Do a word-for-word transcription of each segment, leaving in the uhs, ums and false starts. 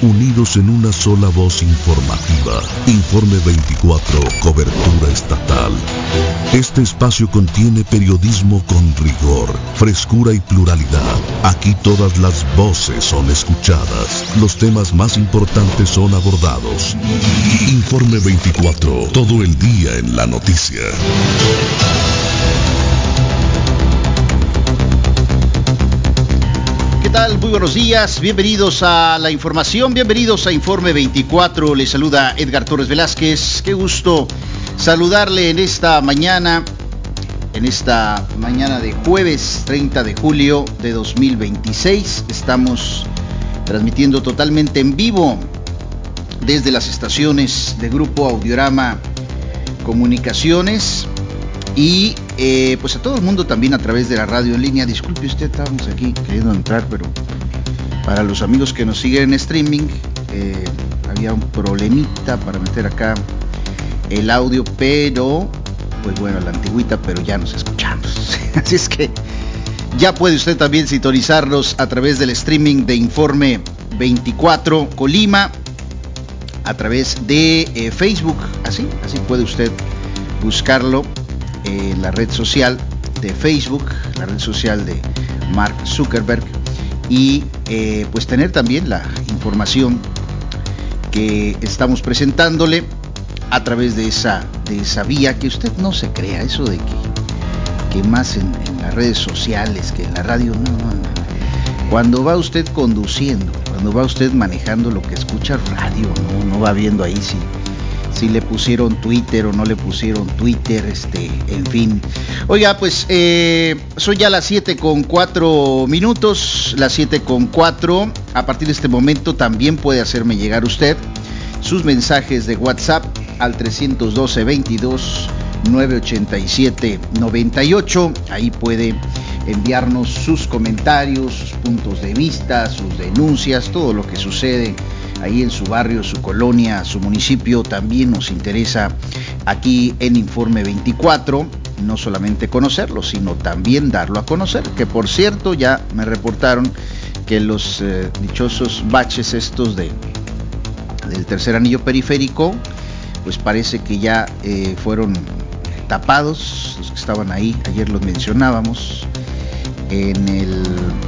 unidos en una sola voz informativa. Informe veinticuatro, cobertura estatal. Este espacio contiene periodismo con rigor, frescura y pluralidad. Aquí todas las voces son escuchadas. Los temas más importantes son abordados. Informe veinticuatro, todo el día en la noticia. ¿Qué tal? Muy buenos días, bienvenidos a la información, bienvenidos a Informe veinticuatro, les saluda Edgar Torres Velázquez, qué gusto saludarle en esta mañana, en esta mañana de jueves treinta de julio de dos mil veintiséis, estamos transmitiendo totalmente en vivo desde las estaciones de Grupo Audiorama Comunicaciones y eh, pues a todo el mundo también a través de la radio en línea. Disculpe usted, estábamos aquí queriendo entrar, pero para los amigos que nos siguen en streaming eh, había un problemita para meter acá el audio, pero pues bueno, la antigüita, pero ya nos escuchamos. Así es que ya puede usted también sintonizarnos a través del streaming de Informe veinticuatro Colima, a través de eh, Facebook, así, así puede usted buscarlo en la red social de Facebook, la red social de Mark Zuckerberg, y eh, pues tener también la información que estamos presentándole a través de esa, de esa vía, que usted no se crea eso de que, que más en, en las redes sociales que en la radio, no, no, no. Cuando va usted conduciendo, cuando va usted manejando, lo que escucha radio, no, no va viendo ahí si si le pusieron Twitter o no le pusieron Twitter, este, en fin. Oiga, pues eh, son ya las siete con cuatro minutos, las siete con cuatro. A partir de este momento también puede hacerme llegar usted sus mensajes de WhatsApp al trescientos doce, veintidós, novecientos ochenta y siete, noventa y ocho. Ahí puede enviarnos sus comentarios, sus puntos de vista, sus denuncias, todo lo que sucede ahí en su barrio, su colonia, su municipio. También nos interesa aquí en Informe veinticuatro, no solamente conocerlo, sino también darlo a conocer, que por cierto ya me reportaron que los eh, dichosos baches estos de del tercer anillo periférico, pues parece que ya eh, fueron tapados, los que estaban ahí, ayer los mencionábamos, en el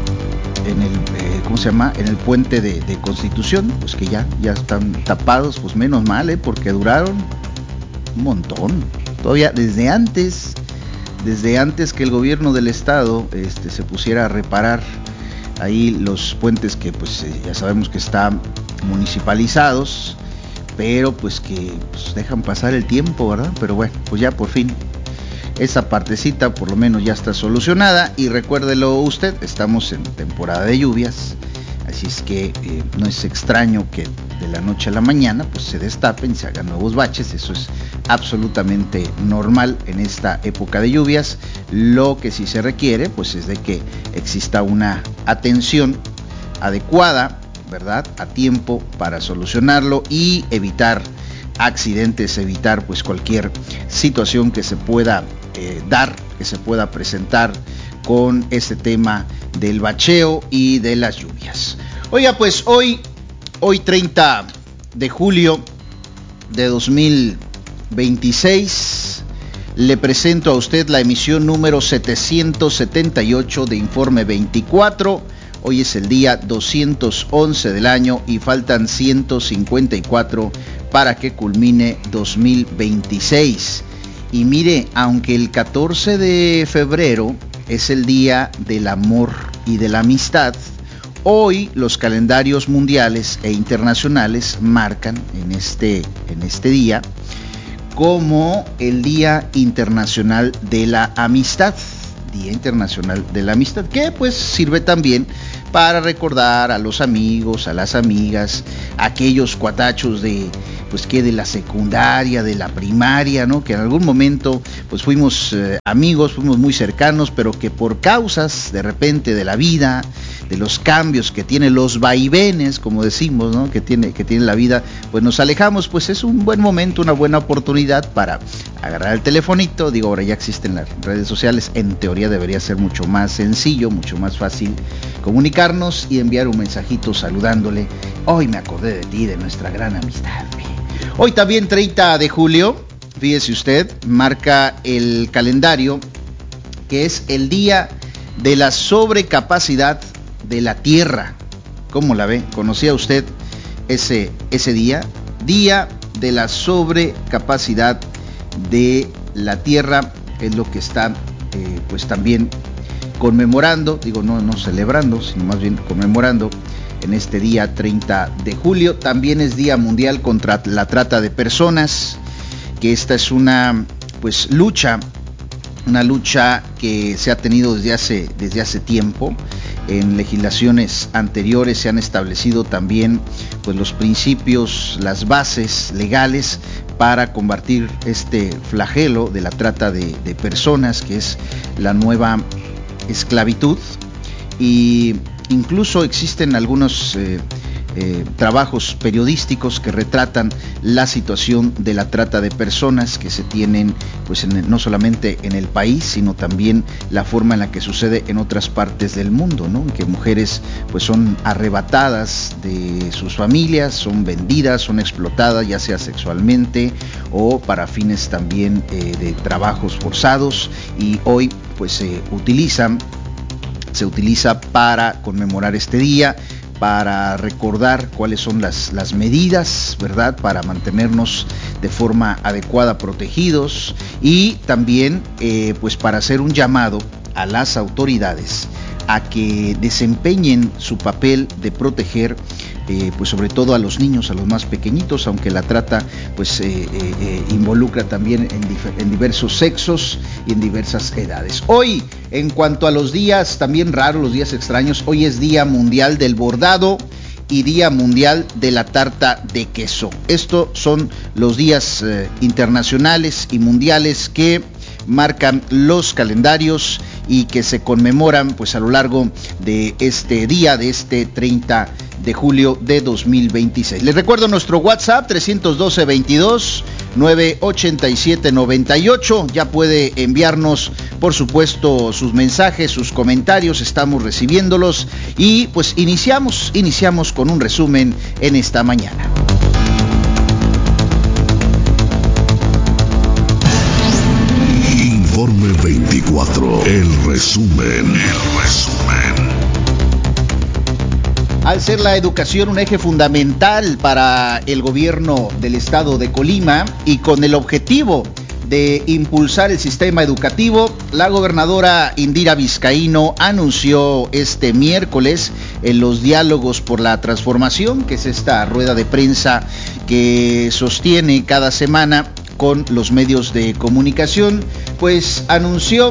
en el, eh, ¿cómo se llama? En el puente de, de Constitución, pues que ya, ya están tapados, pues menos mal, ¿eh? Porque duraron un montón, todavía desde antes, desde antes que el gobierno del estado este, se pusiera a reparar ahí los puentes que pues eh, ya sabemos que están municipalizados, pero pues que pues, dejan pasar el tiempo, ¿verdad? Pero bueno, pues ya por fin esa partecita por lo menos ya está solucionada. Y recuérdelo usted, estamos en temporada de lluvias, así es que eh, no es extraño que de la noche a la mañana pues se destapen y se hagan nuevos baches. Eso es absolutamente normal en esta época de lluvias. Lo que sí se requiere pues es de que exista una atención adecuada, ¿verdad?, a tiempo para solucionarlo y evitar accidentes, evitar pues cualquier situación que se pueda eh, dar, que se pueda presentar con este tema del bacheo y de las lluvias. Oiga, pues hoy, hoy treinta de julio de dos mil veintiséis, le presento a usted la emisión número setecientos setenta y ocho de Informe veinticuatro. Hoy es el día doscientos once del año y faltan ciento cincuenta y cuatro para que culmine dos mil veintiséis. Y mire, aunque el catorce de febrero es el día del amor y de la amistad, hoy los calendarios mundiales e internacionales marcan en este, en este día como el Día Internacional de la Amistad. Día Internacional de la Amistad, que pues sirve también para recordar a los amigos, a las amigas, a aquellos cuatachos de pues que de la secundaria, de la primaria, ¿no? Que en algún momento pues fuimos eh, amigos, fuimos muy cercanos, pero que por causas de repente de la vida, de los cambios que tiene, los vaivenes, como decimos, ¿no? que tiene, que tiene la vida, pues nos alejamos, pues es un buen momento, una buena oportunidad para agarrar el telefonito. Digo, ahora ya existen las redes sociales, en teoría debería ser mucho más sencillo, mucho más fácil comunicarnos y enviar un mensajito saludándole. Hoy me acordé de ti, de nuestra gran amistad. Hoy también treinta de julio, fíjese usted, marca el calendario que es el día de la sobrecapacidad de la Tierra. ¿Cómo la ve? ¿Conocía usted ese, ese día? Día de la sobrecapacidad de la Tierra, es lo que está eh, pues también conmemorando, digo no, no celebrando, sino más bien conmemorando en este día treinta de julio. También es Día Mundial contra la Trata de Personas, que esta es una pues lucha, una lucha que se ha tenido desde hace, desde hace tiempo. En legislaciones anteriores se han establecido también pues los principios, las bases legales para combatir este flagelo de la trata de, de personas, que es la nueva esclavitud. Y incluso existen algunos eh, eh, trabajos periodísticos que retratan la situación de la trata de personas que se tienen pues en el, no solamente en el país, sino también la forma en la que sucede en otras partes del mundo, ¿no? Que mujeres pues son arrebatadas de sus familias, son vendidas, son explotadas, ya sea sexualmente o para fines también eh, de trabajos forzados, y hoy pues se utilizan se utiliza para conmemorar este día, para recordar cuáles son las, las medidas, ¿verdad?, para mantenernos de forma adecuada protegidos, y también eh, pues para hacer un llamado a las autoridades a que desempeñen su papel de proteger eh, pues sobre todo a los niños, a los más pequeñitos, aunque la trata pues eh, eh, eh, involucra también en, dif- en diversos sexos y en diversas edades. Hoy, en cuanto a los días también raros, los días extraños, hoy es Día Mundial del Bordado y Día Mundial de la Tarta de Queso. Estos son los días eh, internacionales y mundiales que marcan los calendarios y que se conmemoran pues a lo largo de este día, de este treinta de julio de dos mil veintiséis. Les recuerdo nuestro WhatsApp trescientos doce, veintidós, novecientos ochenta y siete, noventa y ocho. Ya puede enviarnos, por supuesto, sus mensajes, sus comentarios, estamos recibiéndolos, y pues iniciamos, iniciamos con un resumen en esta mañana. Informe veinticuatro, el resumen, el resumen. Al ser la educación un eje fundamental para el gobierno del estado de Colima y con el objetivo de impulsar el sistema educativo, la gobernadora Indira Vizcaíno anunció este miércoles en los diálogos por la transformación, que es esta rueda de prensa que sostiene cada semana con los medios de comunicación, pues anunció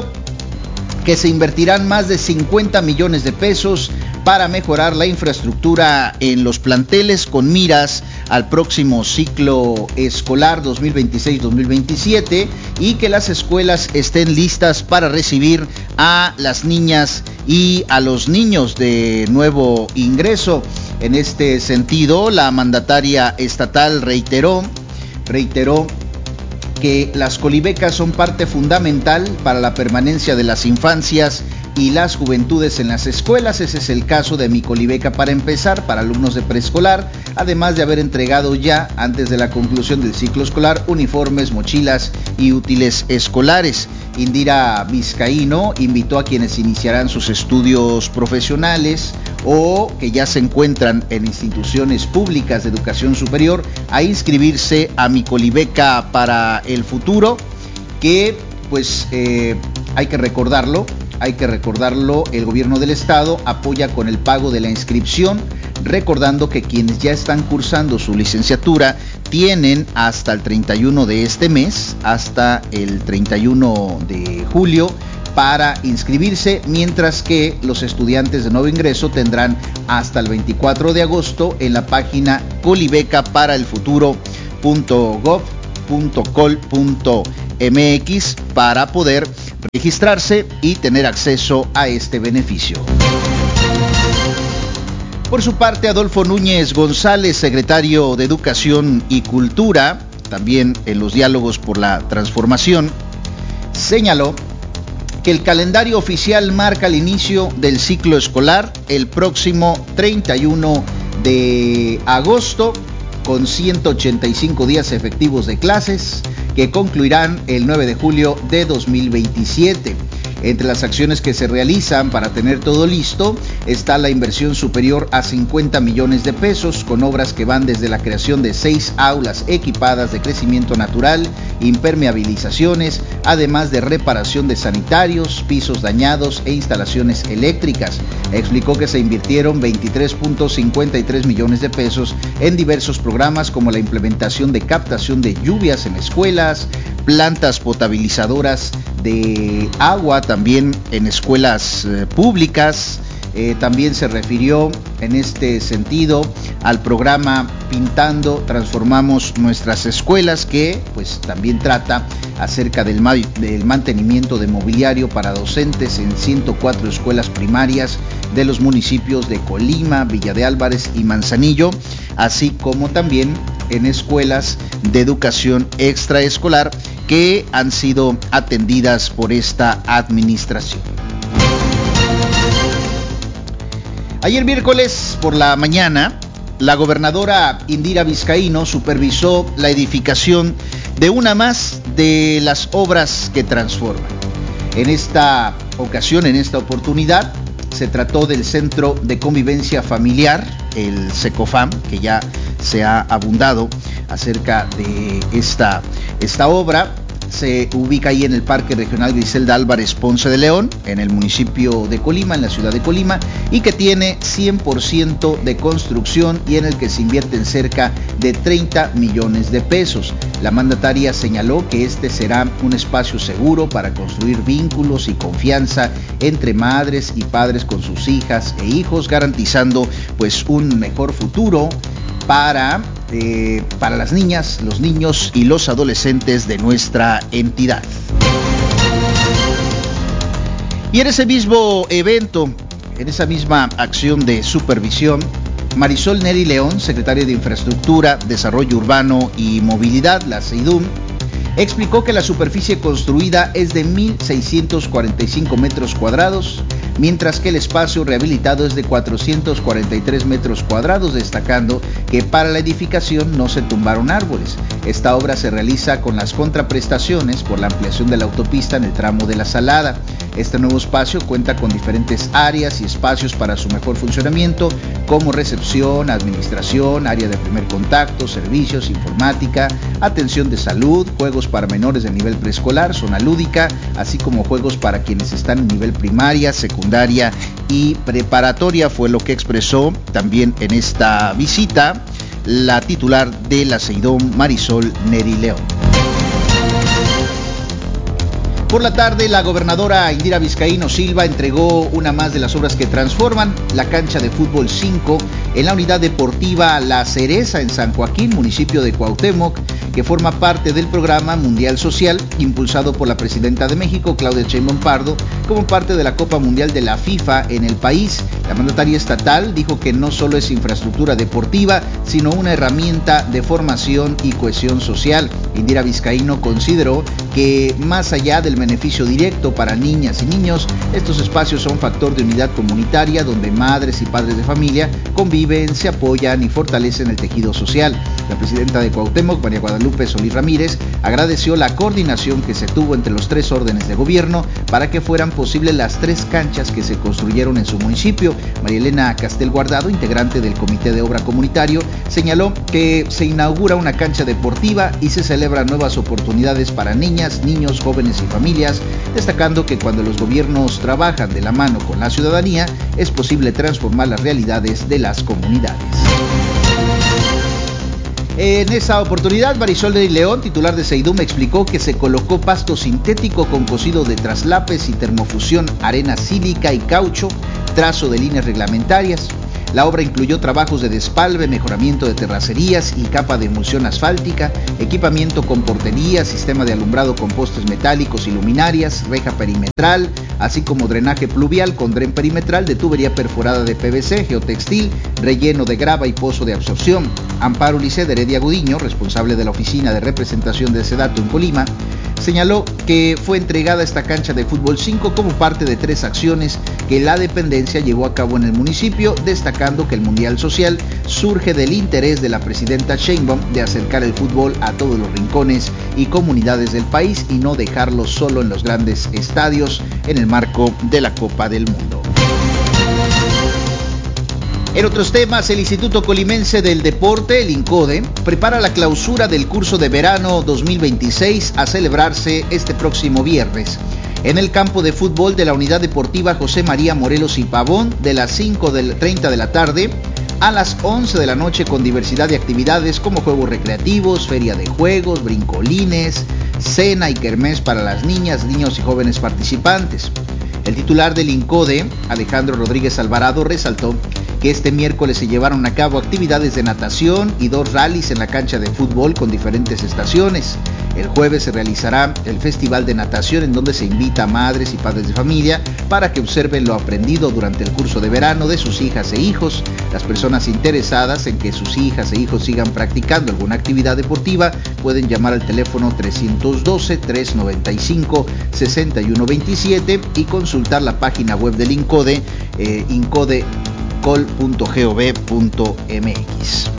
que se invertirán más de cincuenta millones de pesos para mejorar la infraestructura en los planteles con miras al próximo ciclo escolar dos mil veintiséis dos mil veintisiete, y que las escuelas estén listas para recibir a las niñas y a los niños de nuevo ingreso. En este sentido, la mandataria estatal reiteró, reiteró que las colibecas son parte fundamental para la permanencia de las infancias y las juventudes en las escuelas. Ese es el caso de Mi Colibeca para Empezar, para alumnos de preescolar, además de haber entregado ya, antes de la conclusión del ciclo escolar, uniformes, mochilas y útiles escolares. Indira Vizcaíno invitó a quienes iniciarán sus estudios profesionales o que ya se encuentran en instituciones públicas de educación superior a inscribirse a Mi Colibeca para el Futuro, que pues eh, hay que recordarlo, hay que recordarlo, el gobierno del estado apoya con el pago de la inscripción, recordando que quienes ya están cursando su licenciatura tienen hasta el treinta y uno de este mes, hasta el treinta y uno de julio, para inscribirse, mientras que los estudiantes de nuevo ingreso tendrán hasta el veinticuatro de agosto en la página colibeca para el futuro punto gob punto col punto mx para poder registrarse y tener acceso a este beneficio. Por su parte, Adolfo Núñez González, secretario de Educación y Cultura, también en los diálogos por la transformación, señaló que el calendario oficial marca el inicio del ciclo escolar el próximo treinta y uno de agosto, con ciento ochenta y cinco días efectivos de clases que concluirán el nueve de julio de dos mil veintisiete. Entre las acciones que se realizan para tener todo listo está la inversión superior a cincuenta millones de pesos, con obras que van desde la creación de seis aulas equipadas de crecimiento natural, impermeabilizaciones, además de reparación de sanitarios, pisos dañados e instalaciones eléctricas. Explicó que se invirtieron veintitrés punto cincuenta y tres millones de pesos en diversos programas como la implementación de captación de lluvias en escuelas, plantas potabilizadoras de agua también en escuelas eh, públicas. Eh, también se refirió en este sentido al programa Pintando Transformamos Nuestras Escuelas, que pues también trata acerca del, ma- del mantenimiento de mobiliario para docentes en ciento cuatro escuelas primarias de los municipios de Colima, Villa de Álvarez y Manzanillo, así como también en escuelas de educación extraescolar que han sido atendidas por esta administración. Ayer miércoles por la mañana, la gobernadora Indira Vizcaíno supervisó la edificación de una más de las obras que transforman. En esta ocasión, en esta oportunidad, se trató del Centro de Convivencia Familiar, el SECOFAM, que ya se ha abundado acerca de esta, esta obra. Se ubica ahí en el Parque Regional Griselda Álvarez Ponce de León, en el municipio de Colima, en la ciudad de Colima, y que tiene cien por ciento de construcción y en el que se invierten cerca de treinta millones de pesos. La mandataria señaló que este será un espacio seguro para construir vínculos y confianza entre madres y padres con sus hijas e hijos, garantizando pues un mejor futuro para, eh, para las niñas, los niños y los adolescentes de nuestra entidad. Y en ese mismo evento, en esa misma acción de supervisión, Marisol Neri León, secretaria de Infraestructura, Desarrollo Urbano y Movilidad, la SEIDUM, explicó que la superficie construida es de mil seiscientos cuarenta y cinco metros cuadrados, mientras que el espacio rehabilitado es de cuatrocientos cuarenta y tres metros cuadrados, destacando que para la edificación no se tumbaron árboles. Esta obra se realiza con las contraprestaciones por la ampliación de la autopista en el tramo de La Salada. Este nuevo espacio cuenta con diferentes áreas y espacios para su mejor funcionamiento, como recepción, administración, área de primer contacto, servicios, informática, atención de salud, juegos para menores de nivel preescolar, zona lúdica, así como juegos para quienes están en nivel primaria, secundaria y preparatoria, fue lo que expresó también en esta visita la titular de la SEIDUM, Marisol Neri León. Por la tarde, la gobernadora Indira Vizcaíno Silva entregó una más de las obras que transforman la cancha de fútbol cinco en la unidad deportiva La Cereza en San Joaquín, municipio de Cuauhtémoc, que forma parte del programa Mundial Social impulsado por la presidenta de México, Claudia Sheinbaum Pardo, como parte de la Copa Mundial de la FIFA en el país. La mandataria estatal dijo que no solo es infraestructura deportiva, sino una herramienta de formación y cohesión social. Indira Vizcaíno consideró que más allá del beneficio directo para niñas y niños, estos espacios son factor de unidad comunitaria donde madres y padres de familia conviven, se apoyan y fortalecen el tejido social. La presidenta de Cuauhtémoc, María Guadalupe Solís Ramírez, agradeció la coordinación que se tuvo entre los tres órdenes de gobierno para que fueran posibles las tres canchas que se construyeron en su municipio. María Elena Castel Guardado, integrante del Comité de Obra Comunitario, señaló que se inaugura una cancha deportiva y se celebran nuevas oportunidades para niñas, niños, jóvenes y familias, destacando que cuando los gobiernos trabajan de la mano con la ciudadanía, es posible transformar las realidades de las comunidades. En esa oportunidad, Marisol Neri León, titular de SEIDUM, explicó que se colocó pasto sintético con cocido de traslapes y termofusión, arena sílica y caucho, trazo de líneas reglamentarias. La obra incluyó trabajos de despalve, mejoramiento de terracerías y capa de emulsión asfáltica, equipamiento con portería, sistema de alumbrado con postes metálicos y luminarias, reja perimetral, así como drenaje pluvial con dren perimetral de tubería perforada de P V C, geotextil, relleno de grava y pozo de absorción. Amparo Lice de Heredia Gudiño, responsable de la oficina de representación de SEDATU en Colima, señaló que fue entregada esta cancha de fútbol cinco como parte de tres acciones que la dependencia llevó a cabo en el municipio, destacando que el Mundial Social surge del interés de la presidenta Sheinbaum de acercar el fútbol a todos los rincones y comunidades del país y no dejarlo solo en los grandes estadios en el marco de la Copa del Mundo. En otros temas, el Instituto Colimense del Deporte, el INCODE, prepara la clausura del curso de verano dos mil veintiséis a celebrarse este próximo viernes en el campo de fútbol de la Unidad Deportiva José María Morelos y Pavón, de las cinco treinta de la tarde a las once de la noche, con diversidad de actividades como juegos recreativos, feria de juegos, brincolines, cena y kermés para las niñas, niños y jóvenes participantes. El titular del INCODE, Alejandro Rodríguez Alvarado, resaltó que este miércoles se llevaron a cabo actividades de natación y dos rallies en la cancha de fútbol con diferentes estaciones. El jueves se realizará el Festival de Natación, en donde se invita a madres y padres de familia para que observen lo aprendido durante el curso de verano de sus hijas e hijos. Las personas interesadas en que sus hijas e hijos sigan practicando alguna actividad deportiva pueden llamar al teléfono trescientos doce, trescientos noventa y cinco, sesenta y uno veintisiete y consultar la página web del INCODE, eh, incode col punto gov punto mx.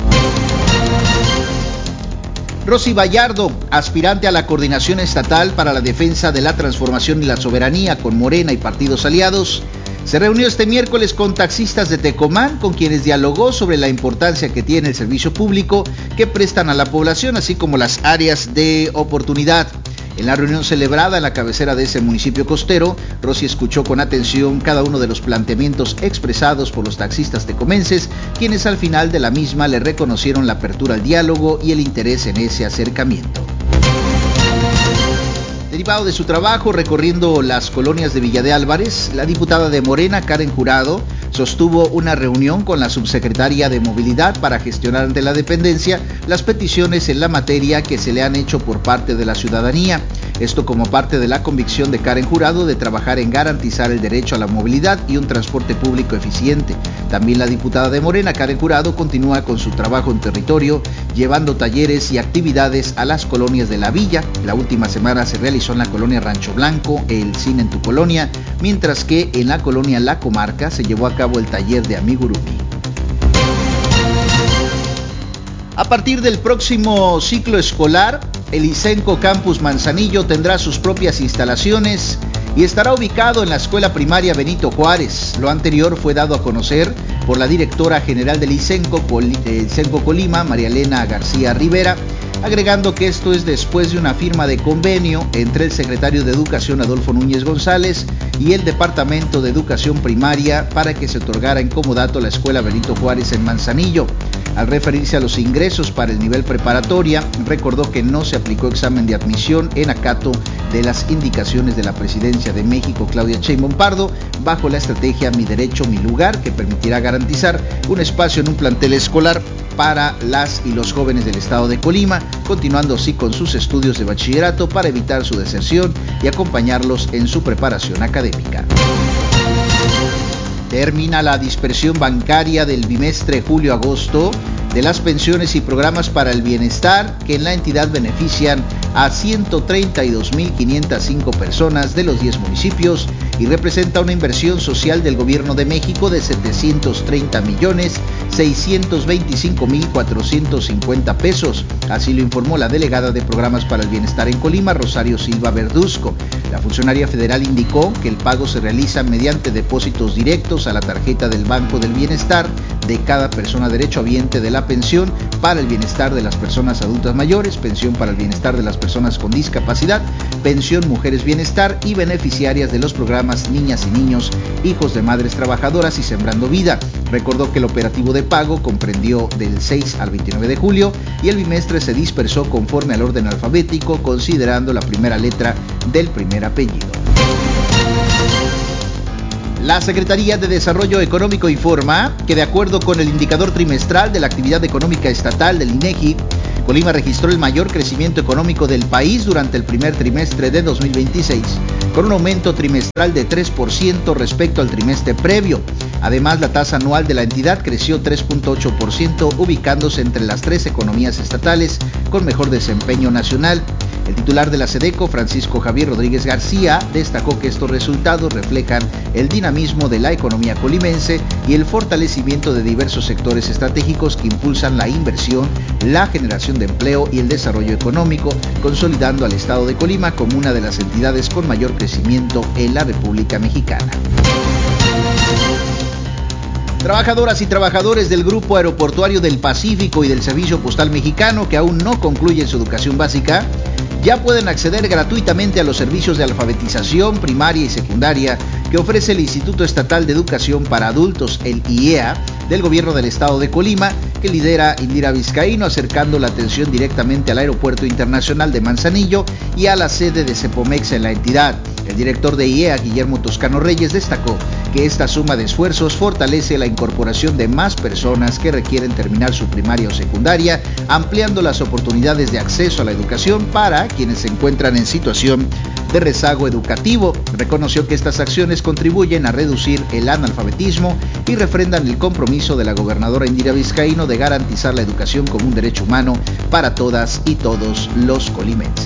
Rosy Vallardo, aspirante a la Coordinación Estatal para la Defensa de la Transformación y la Soberanía con Morena y partidos aliados, se reunió este miércoles con taxistas de Tecomán, con quienes dialogó sobre la importancia que tiene el servicio público que prestan a la población, así como las áreas de oportunidad. En la reunión celebrada en la cabecera de ese municipio costero, Rosy escuchó con atención cada uno de los planteamientos expresados por los taxistas tecomenses, quienes al final de la misma le reconocieron la apertura al diálogo y el interés en ese acercamiento. Derivado de su trabajo recorriendo las colonias de Villa de Álvarez, la diputada de Morena, Karen Jurado, sostuvo una reunión con la subsecretaria de Movilidad para gestionar ante la dependencia las peticiones en la materia que se le han hecho por parte de la ciudadanía. Esto como parte de la convicción de Karen Jurado de trabajar en garantizar el derecho a la movilidad y un transporte público eficiente. También la diputada de Morena, Karen Jurado, continúa con su trabajo en territorio, llevando talleres y actividades a las colonias de la villa. La última semana se realizó en la colonia Rancho Blanco el Cine en tu Colonia, mientras que en la colonia La Comarca se llevó a cabo el taller de amigurumi. A partir del próximo ciclo escolar, el ISENCO Campus Manzanillo tendrá sus propias instalaciones y estará ubicado en la Escuela Primaria Benito Juárez. Lo anterior fue dado a conocer por la directora general del ISENCO, ISENCO Colima, María Elena García Rivera, agregando que esto es después de una firma de convenio entre el secretario de Educación, Adolfo Núñez González, y el Departamento de Educación Primaria para que se otorgara en comodato la Escuela Benito Juárez en Manzanillo. Al referirse a los ingresos para el nivel preparatoria, recordó que no se aplicó examen de admisión en acato de las indicaciones de la Presidencia de México, Claudia Sheinbaum Pardo, bajo la estrategia Mi Derecho, Mi Lugar, que permitirá garantizar un espacio en un plantel escolar para las y los jóvenes del estado de Colima, continuando así con sus estudios de bachillerato para evitar su deserción y acompañarlos en su preparación académica. Termina la dispersión bancaria del bimestre julio-agosto de las pensiones y programas para el bienestar, que en la entidad benefician a ciento treinta y dos mil quinientas cinco personas de los diez municipios y representa una inversión social del gobierno de México de setecientos treinta millones seiscientos veinticinco mil cuatrocientos cincuenta pesos. Así lo informó la delegada de Programas para el Bienestar en Colima, Rosario Silva Verduzco. La funcionaria federal indicó que el pago se realiza mediante depósitos directos a la tarjeta del Banco del Bienestar de cada persona derechohabiente de la pensión para el bienestar de las personas adultas mayores, pensión para el bienestar de las personas con discapacidad, pensión Mujeres Bienestar y beneficiarias de los programas Niñas y Niños, Hijos de Madres Trabajadoras y Sembrando Vida. Recordó que el operativo de pago comprendió del seis al veintinueve de julio y el bimestre se dispersó conforme al orden alfabético, considerando la primera letra del primer apellido. La Secretaría de Desarrollo Económico informa que de acuerdo con el indicador trimestral de la actividad económica estatal del INEGI, Colima registró el mayor crecimiento económico del país durante el primer trimestre de dos mil veintiséis, con un aumento trimestral de tres por ciento respecto al trimestre previo. Además, la tasa anual de la entidad creció tres punto ocho por ciento, ubicándose entre las tres economías estatales con mejor desempeño nacional. El titular de la SEDECO, Francisco Javier Rodríguez García, destacó que estos resultados reflejan el dinamismo de la economía colimense y el fortalecimiento de diversos sectores estratégicos que impulsan la inversión, la generación de empleo y el desarrollo económico, consolidando al estado de Colima como una de las entidades con mayor crecimiento en la República Mexicana. Trabajadoras y trabajadores del Grupo Aeroportuario del Pacífico y del Servicio Postal Mexicano que aún no concluyen su educación básica ya pueden acceder gratuitamente a los servicios de alfabetización primaria y secundaria que ofrece el Instituto Estatal de Educación para Adultos, el I E A, del Gobierno del Estado de Colima, que lidera Indira Vizcaíno, acercando la atención directamente al Aeropuerto Internacional de Manzanillo y a la sede de Cepomex en la entidad. El director de I E A, Guillermo Toscano Reyes, destacó que esta suma de esfuerzos fortalece la incorporación de más personas que requieren terminar su primaria o secundaria, ampliando las oportunidades de acceso a la educación para quienes se encuentran en situación de rezago educativo. Reconoció que estas acciones contribuyen a reducir el analfabetismo y refrendan el compromiso de la gobernadora Indira Vizcaíno de garantizar la educación como un derecho humano para todas y todos los colimenses.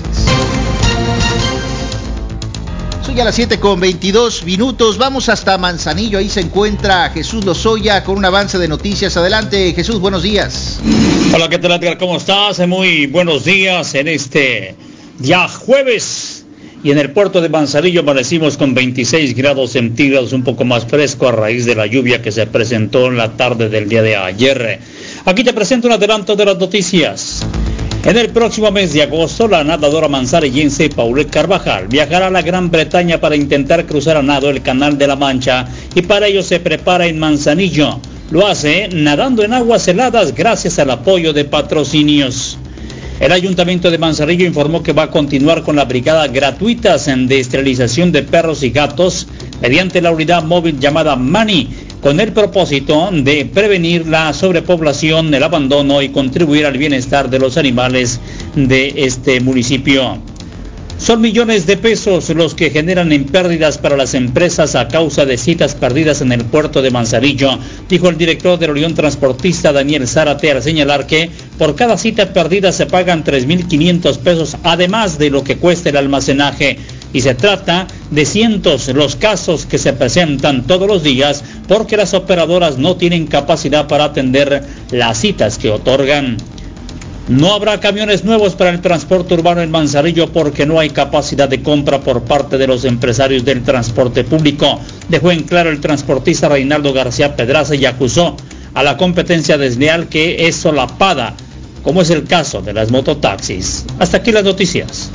Soy a las siete con veintidós minutos, vamos hasta Manzanillo, ahí se encuentra Jesús Lozoya con un avance de noticias. Adelante, Jesús, buenos días. Hola, ¿qué tal, Edgar? ¿Cómo estás? Muy buenos días en este día jueves. Y en el puerto de Manzanillo amanecimos con veintiséis grados centígrados, un poco más fresco a raíz de la lluvia que se presentó en la tarde del día de ayer. Aquí te presento un adelanto de las noticias. En el próximo mes de agosto, la nadadora manzanillense Paulette Carvajal viajará a la Gran Bretaña para intentar cruzar a nado el Canal de la Mancha y para ello se prepara en Manzanillo. Lo hace nadando en aguas heladas gracias al apoyo de patrocinios. El Ayuntamiento de Manzanillo informó que va a continuar con la brigada gratuita de esterilización de perros y gatos mediante la unidad móvil llamada Mani, con el propósito de prevenir la sobrepoblación, el abandono y contribuir al bienestar de los animales de este municipio. Son millones de pesos los que generan en pérdidas para las empresas a causa de citas perdidas en el puerto de Manzanillo, dijo el director de la Unión Transportista, Daniel Zárate, al señalar que por cada cita perdida se pagan tres mil quinientos pesos, además de lo que cuesta el almacenaje. Y se trata de cientos los casos que se presentan todos los días porque las operadoras no tienen capacidad para atender las citas que otorgan. No habrá camiones nuevos para el transporte urbano en Manzanillo porque no hay capacidad de compra por parte de los empresarios del transporte público, dejó en claro el transportista Reinaldo García Pedraza y acusó a la competencia desleal que es solapada, como es el caso de las mototaxis. Hasta aquí las noticias.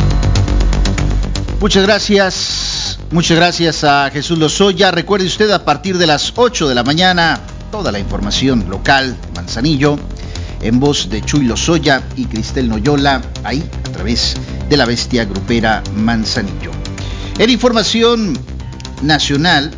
Muchas gracias, muchas gracias a Jesús Lozoya. Recuerde usted, a partir de las ocho de la mañana, toda la información local, Manzanillo, en voz de Chuy Lozoya y Cristel Noyola, ahí a través de la bestia grupera Manzanillo. En información nacional,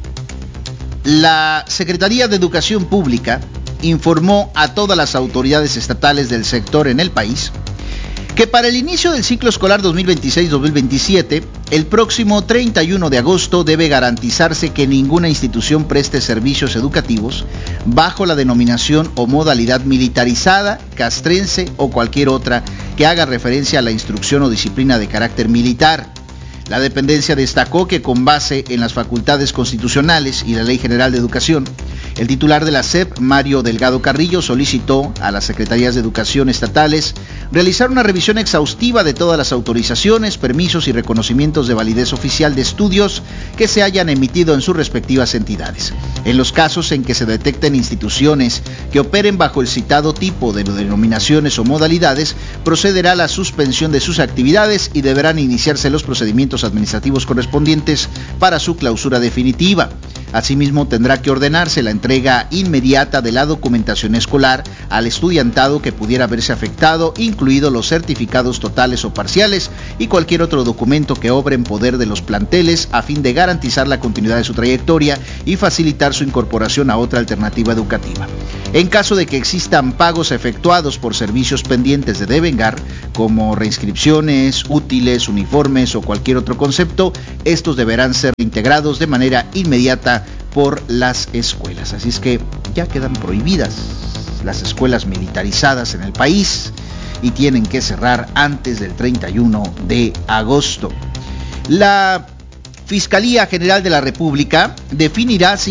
la Secretaría de Educación Pública informó a todas las autoridades estatales del sector en el país que para el inicio del ciclo escolar dos mil veintiséis dos mil veintisiete, el próximo treinta y uno de agosto debe garantizarse que ninguna institución preste servicios educativos bajo la denominación o modalidad militarizada, castrense o cualquier otra que haga referencia a la instrucción o disciplina de carácter militar. La dependencia destacó que con base en las facultades constitucionales y la Ley General de Educación, el titular de la S E P, Mario Delgado Carrillo, solicitó a las Secretarías de Educación estatales realizar una revisión exhaustiva de todas las autorizaciones, permisos y reconocimientos de validez oficial de estudios que se hayan emitido en sus respectivas entidades. En los casos en que se detecten instituciones que operen bajo el citado tipo de denominaciones o modalidades, procederá a la suspensión de sus actividades y deberán iniciarse los procedimientos administrativos correspondientes para su clausura definitiva. Asimismo, tendrá que ordenarse la entrega entrega inmediata de la documentación escolar al estudiantado que pudiera verse afectado, incluidos los certificados totales o parciales y cualquier otro documento que obre en poder de los planteles a fin de garantizar la continuidad de su trayectoria y facilitar su incorporación a otra alternativa educativa. En caso de que existan pagos efectuados por servicios pendientes de devengar, como reinscripciones, útiles, uniformes o cualquier otro concepto, estos deberán ser integrados de manera inmediata por las escuelas. Así es que ya quedan prohibidas las escuelas militarizadas en el país y tienen que cerrar antes del treinta y uno de agosto. La Fiscalía General de la República definirá si